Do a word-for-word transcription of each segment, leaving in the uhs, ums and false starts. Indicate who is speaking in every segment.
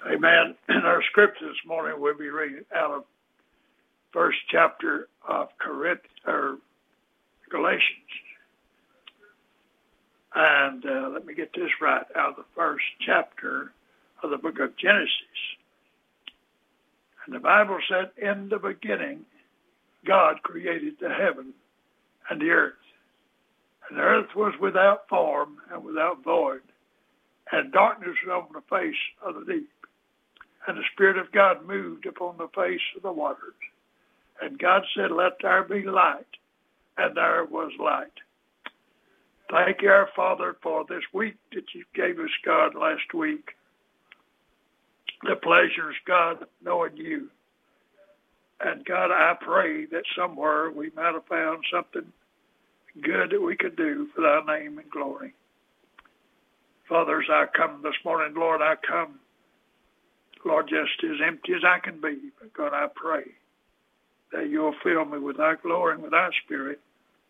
Speaker 1: Amen. In our scripture this morning, we'll be reading out of first chapter of Corinth, or Galatians. And uh, let me get this right, out of the first chapter of the book of Genesis. And the Bible said, in the beginning, God created the heaven and the earth. And the earth was without form and without void, and darkness was on the face of the deep. And the Spirit of God moved upon the face of the waters. And God said, let there be light. And there was light. Thank you, our Father, for this week that you gave us, God, last week. The pleasures, God, of knowing you. And God, I pray that somewhere we might have found something good that we could do for thy name and glory. Father, as I come this morning, Lord, I come, Lord, just as empty as I can be. But God, I pray that you'll fill me with thy glory and with thy spirit.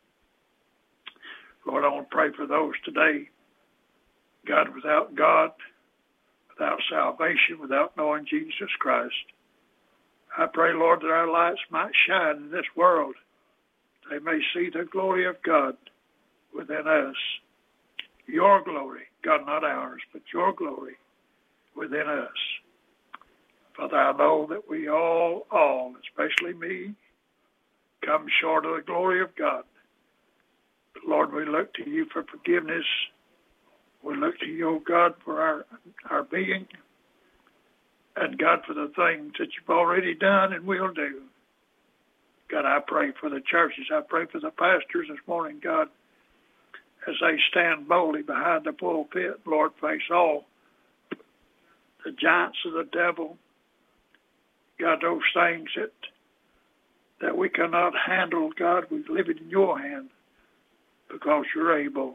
Speaker 1: Lord, I want to pray for those today, God, without God, without salvation, without knowing Jesus Christ. I pray, Lord, that our lights might shine in this world. They may see the glory of God within us. Your glory, God, not ours, but your glory within us. Father, I know that we all, all, especially me, come short of the glory of God. But Lord, we look to you for forgiveness. We look to you, oh God, for our, our being. And God, for the things that you've already done and will do. God, I pray for the churches. I pray for the pastors this morning, God, as they stand boldly behind the pulpit, Lord, face all the giants of the devil. God, those things that that we cannot handle, God, we leave it in your hand because you're able.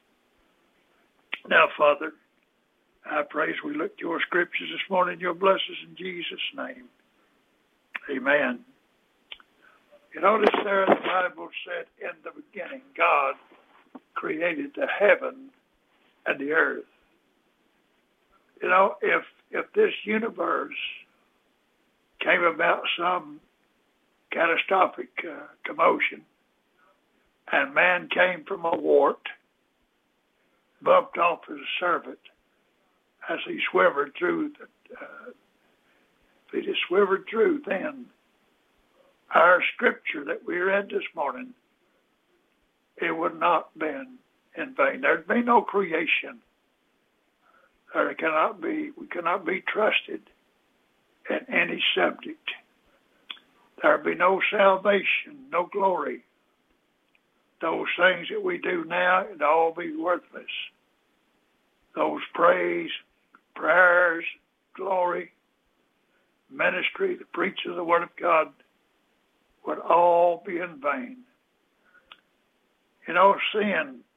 Speaker 1: Now, Father, I pray as we look to your scriptures this morning, your blessings in Jesus' name. Amen. You notice there the Bible said, in the beginning, God created the heaven and the earth. You know, if if this universe came about some catastrophic uh, commotion, and man came from a wart, bumped off his servant as he swivered through, the, uh, if he just swivered through, then our scripture that we read this morning, it would not have been in vain. There'd be no creation. There cannot be, we cannot be trusted in any subject. There'd be no salvation, no glory. Those things that we do now, it'd all be worthless. Those praise, prayers, glory, ministry, the preaching of the Word of God would all be in vain. You know, sin